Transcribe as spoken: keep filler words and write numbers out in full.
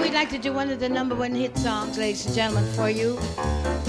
we'd like to do one of the number one hit songs, ladies and gentlemen, for you.